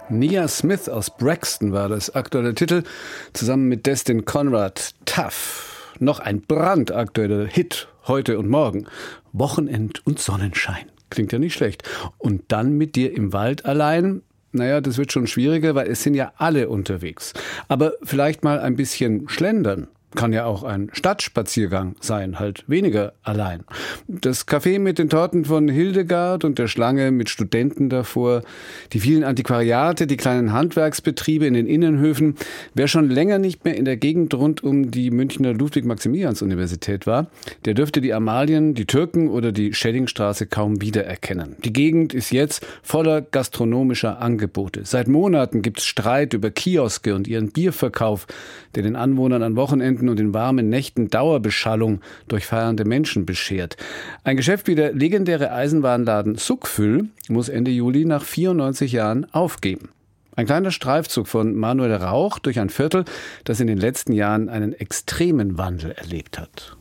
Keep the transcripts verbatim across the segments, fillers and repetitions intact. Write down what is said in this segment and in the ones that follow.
Nia Smith aus Braxton war das aktuelle Titel, zusammen mit Destin Conrad, Tough. Noch ein brandaktueller Hit heute und morgen. Wochenend und Sonnenschein. Klingt ja nicht schlecht. Und dann mit dir im Wald allein? Naja, das wird schon schwieriger, weil es sind ja alle unterwegs. Aber vielleicht mal ein bisschen schlendern. Kann ja auch ein Stadtspaziergang sein, halt weniger allein. Das Café mit den Torten von Hildegard und der Schlange mit Studenten davor, die vielen Antiquariate, die kleinen Handwerksbetriebe in den Innenhöfen. Wer schon länger nicht mehr in der Gegend rund um die Münchner Ludwig-Maximilians-Universität war, der dürfte die Amalien, die Türken oder die Schellingstraße kaum wiedererkennen. Die Gegend ist jetzt voller gastronomischer Angebote. Seit Monaten gibt's Streit über Kioske und ihren Bierverkauf, der den Anwohnern an Wochenenden und in warmen Nächten Dauerbeschallung durch feiernde Menschen beschert. Ein Geschäft wie der legendäre Eisenwarenladen Suckfüll muss Ende Juli nach vierundneunzig Jahren aufgeben. Ein kleiner Streifzug von Manuel Rauch durch ein Viertel, das in den letzten Jahren einen extremen Wandel erlebt hat.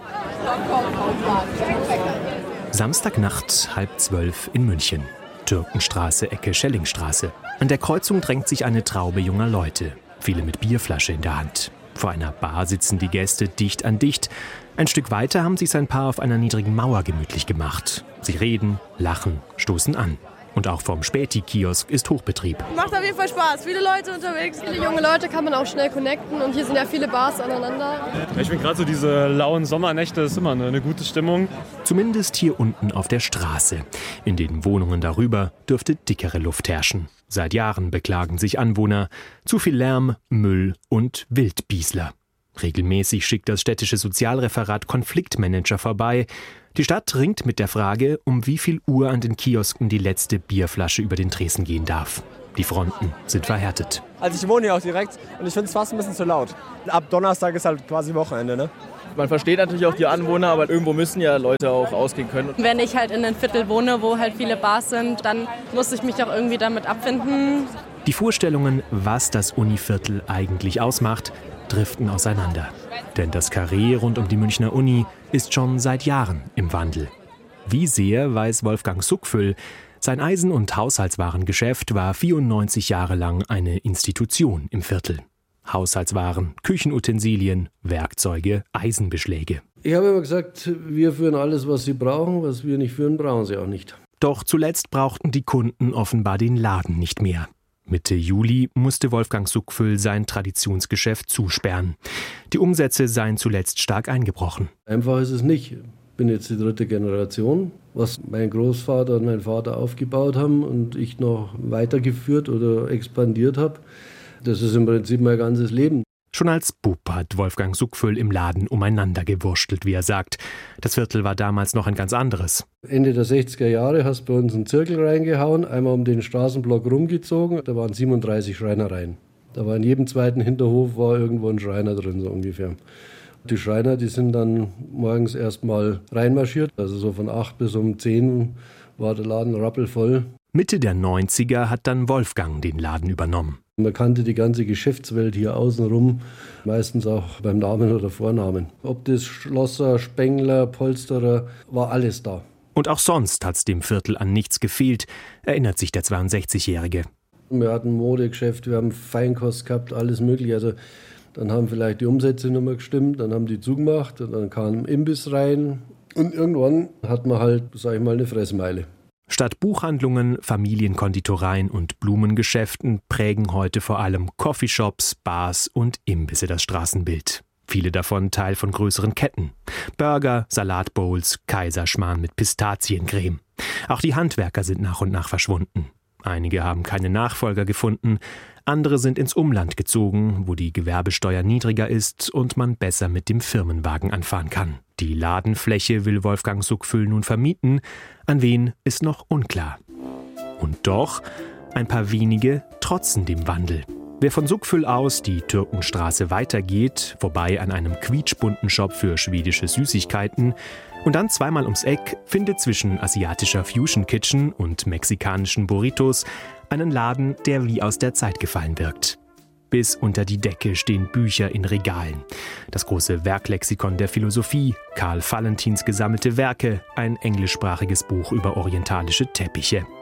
Samstagnacht, halb zwölf in München. Türkenstraße, Ecke Schellingstraße. An der Kreuzung drängt sich eine Traube junger Leute. Viele mit Bierflasche in der Hand. Vor einer Bar sitzen die Gäste dicht an dicht. Ein Stück weiter haben sich ein Paar auf einer niedrigen Mauer gemütlich gemacht. Sie reden, lachen, stoßen an. Und auch vom Späti-Kiosk ist Hochbetrieb. Macht auf jeden Fall Spaß. Viele Leute unterwegs. Viele junge Leute kann man auch schnell connecten. Und hier sind ja viele Bars aneinander. Ich finde gerade so diese lauen Sommernächte ist immer eine, eine gute Stimmung. Zumindest hier unten auf der Straße. In den Wohnungen darüber dürfte dickere Luft herrschen. Seit Jahren beklagen sich Anwohner. Zu viel Lärm, Müll und Wildbiesler. Regelmäßig schickt das städtische Sozialreferat Konfliktmanager vorbei. Die Stadt ringt mit der Frage, um wie viel Uhr an den Kiosken die letzte Bierflasche über den Tresen gehen darf. Die Fronten sind verhärtet. Also ich wohne hier auch direkt und ich finde es fast ein bisschen zu laut. Ab Donnerstag ist halt quasi Wochenende, ne? Man versteht natürlich auch die Anwohner, aber irgendwo müssen ja Leute auch ausgehen können. Wenn ich halt in einem Viertel wohne, wo halt viele Bars sind, dann muss ich mich auch irgendwie damit abfinden. Die Vorstellungen, was das Univiertel eigentlich ausmacht, driften auseinander. Denn das Karree rund um die Münchner Uni ist schon seit Jahren im Wandel. Wie sehr, weiß Wolfgang Suckfüll. Sein Eisen- und Haushaltswarengeschäft war vierundneunzig Jahre lang eine Institution im Viertel. Haushaltswaren, Küchenutensilien, Werkzeuge, Eisenbeschläge. Ich habe immer gesagt, wir führen alles, was sie brauchen. Was wir nicht führen, brauchen sie auch nicht. Doch zuletzt brauchten die Kunden offenbar den Laden nicht mehr. Mitte Juli musste Wolfgang Suckfüll sein Traditionsgeschäft zusperren. Die Umsätze seien zuletzt stark eingebrochen. Einfach ist es nicht. Ich bin jetzt die dritte Generation, was mein Großvater und mein Vater aufgebaut haben und ich noch weitergeführt oder expandiert habe. Das ist im Prinzip mein ganzes Leben. Schon als Bub hat Wolfgang Suckfüll im Laden umeinander gewurstelt, wie er sagt. Das Viertel war damals noch ein ganz anderes. Ende der sechziger Jahre hast du bei uns einen Zirkel reingehauen, einmal um den Straßenblock rumgezogen. Da waren siebenunddreißig Schreinereien. Da war in jedem zweiten Hinterhof war irgendwo ein Schreiner drin, so ungefähr. Die Schreiner, die sind dann morgens erstmal reinmarschiert. Also so von acht bis um zehn war der Laden rappelvoll. Mitte der neunziger hat dann Wolfgang den Laden übernommen. Man kannte die ganze Geschäftswelt hier außenrum, meistens auch beim Namen oder Vornamen. Ob das Schlosser, Spengler, Polsterer, war alles da. Und auch sonst hat's dem Viertel an nichts gefehlt, erinnert sich der zweiundsechzigjährige. Wir hatten ein Modegeschäft, wir haben Feinkost gehabt, alles mögliche. Also dann haben vielleicht die Umsätze nicht mehr gestimmt, dann haben die zugemacht und dann kam ein Imbiss rein. Und irgendwann hat man halt, sag ich mal, eine Fressmeile. Statt Buchhandlungen, Familienkonditoreien und Blumengeschäften prägen heute vor allem Coffeeshops, Bars und Imbisse das Straßenbild. Viele davon Teil von größeren Ketten. Burger, Salatbowls, Kaiserschmarrn mit Pistaziencreme. Auch die Handwerker sind nach und nach verschwunden. Einige haben keine Nachfolger gefunden, andere sind ins Umland gezogen, wo die Gewerbesteuer niedriger ist und man besser mit dem Firmenwagen anfahren kann. Die Ladenfläche will Wolfgang Suckfüll nun vermieten, an wen ist noch unklar. Und doch, ein paar wenige trotzen dem Wandel. Wer von Suckfüll aus die Türkenstraße weitergeht, vorbei an einem quietschbunten Shop für schwedische Süßigkeiten und dann zweimal ums Eck, findet zwischen asiatischer Fusion Kitchen und mexikanischen Burritos einen Laden, der wie aus der Zeit gefallen wirkt. Bis unter die Decke stehen Bücher in Regalen. Das große Werklexikon der Philosophie, Karl Valentins gesammelte Werke, ein englischsprachiges Buch über orientalische Teppiche.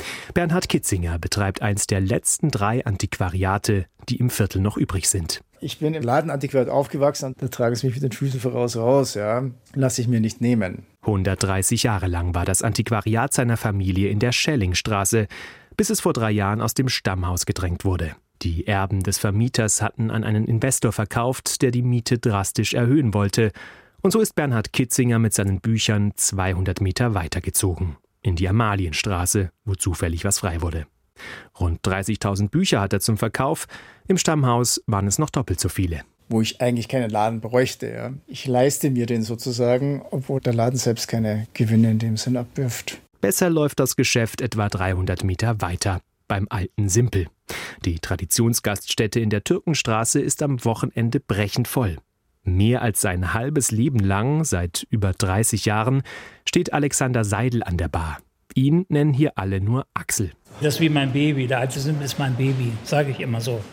Bernhard Kitzinger betreibt eins der letzten drei Antiquariate, die im Viertel noch übrig sind. Ich bin im Ladenantiquariat aufgewachsen, da tragen sie mich mit den Füßen voraus raus, ja. Lasse ich mir nicht nehmen. hundertdreißig Jahre lang war das Antiquariat seiner Familie in der Schellingstraße, bis es vor drei Jahren aus dem Stammhaus gedrängt wurde. Die Erben des Vermieters hatten an einen Investor verkauft, der die Miete drastisch erhöhen wollte. Und so ist Bernhard Kitzinger mit seinen Büchern zweihundert Meter weitergezogen. In die Amalienstraße, wo zufällig was frei wurde. Rund dreißigtausend Bücher hat er zum Verkauf. Im Stammhaus waren es noch doppelt so viele. Wo ich eigentlich keinen Laden bräuchte. Ja. Ich leiste mir den sozusagen, obwohl der Laden selbst keine Gewinne in dem Sinn abwirft. Besser läuft das Geschäft etwa dreihundert Meter weiter, beim Alten Simpel. Die Traditionsgaststätte in der Türkenstraße ist am Wochenende brechend voll. Mehr als sein halbes Leben lang, seit über dreißig Jahren, steht Alexander Seidel an der Bar. Ihn nennen hier alle nur Axel. Das ist wie mein Baby, der Alte Simpel ist mein Baby, sage ich immer so.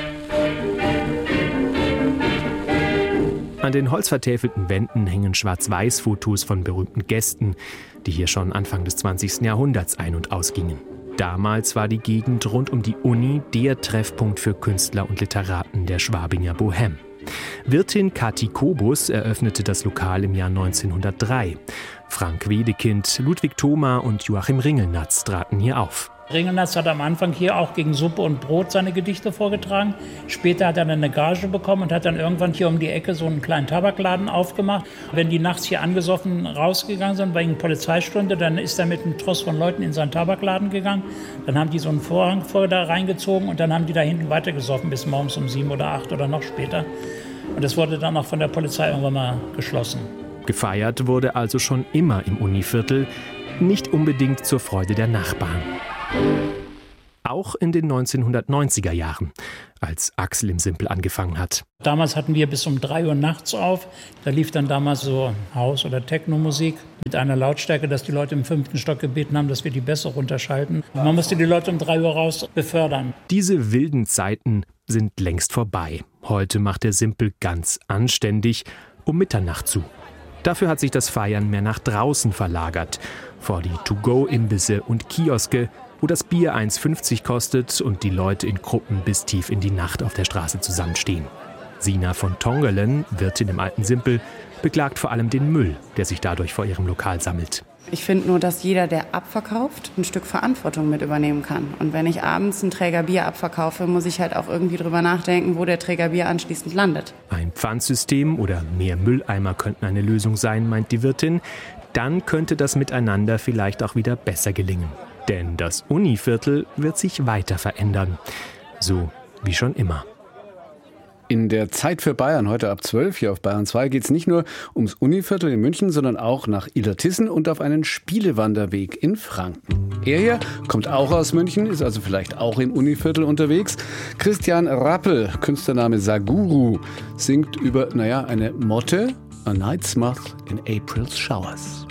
An den holzvertäfelten Wänden hängen Schwarz-Weiß-Fotos von berühmten Gästen, die hier schon Anfang des zwanzigsten Jahrhunderts ein- und ausgingen. Damals war die Gegend rund um die Uni der Treffpunkt für Künstler und Literaten der Schwabinger Bohème. Wirtin Kathi Kobus eröffnete das Lokal im Jahr neunzehnhundertdrei. Frank Wedekind, Ludwig Thoma und Joachim Ringelnatz traten hier auf. Ringelnatz hat am Anfang hier auch gegen Suppe und Brot seine Gedichte vorgetragen. Später hat er eine Gage bekommen und hat dann irgendwann hier um die Ecke so einen kleinen Tabakladen aufgemacht. Wenn die nachts hier angesoffen rausgegangen sind wegen Polizeistunde, dann ist er mit einem Tross von Leuten in seinen Tabakladen gegangen. Dann haben die so einen Vorhang vor da reingezogen und dann haben die da hinten weitergesoffen bis morgens um sieben oder acht oder noch später. Und das wurde dann auch von der Polizei irgendwann mal geschlossen. Gefeiert wurde also schon immer im Univiertel, nicht unbedingt zur Freude der Nachbarn. Auch in den neunzehnhundertneunziger Jahren, als Axel im Simpel angefangen hat. Damals hatten wir bis um drei Uhr nachts auf. Da lief dann damals so House- oder Techno-Musik mit einer Lautstärke, dass die Leute im fünften Stock gebeten haben, dass wir die Bässe runterschalten. Man musste die Leute um drei Uhr raus befördern. Diese wilden Zeiten sind längst vorbei. Heute macht der Simpel ganz anständig um Mitternacht zu. Dafür hat sich das Feiern mehr nach draußen verlagert, vor die To-Go-Imbisse und Kioske, wo das Bier eins fünfzig kostet und die Leute in Gruppen bis tief in die Nacht auf der Straße zusammenstehen. Sina von Tongelen, Wirtin im Alten Simpel, beklagt vor allem den Müll, der sich dadurch vor ihrem Lokal sammelt. Ich finde nur, dass jeder, der abverkauft, ein Stück Verantwortung mit übernehmen kann. Und wenn ich abends einen Träger Bier abverkaufe, muss ich halt auch irgendwie drüber nachdenken, wo der Träger Bier anschließend landet. Ein Pfandsystem oder mehr Mülleimer könnten eine Lösung sein, meint die Wirtin. Dann könnte das Miteinander vielleicht auch wieder besser gelingen. Denn das Univiertel wird sich weiter verändern. So wie schon immer. In der Zeit für Bayern, heute ab zwölf hier auf Bayern zwei, geht es nicht nur ums Univiertel in München, sondern auch nach Illertissen und auf einen Spielewanderweg in Franken. Er hier kommt auch aus München, ist also vielleicht auch im Univiertel unterwegs. Christian Rappel, Künstlername Saguru, singt über, naja, eine Motte, A Night's Moth in April's Showers.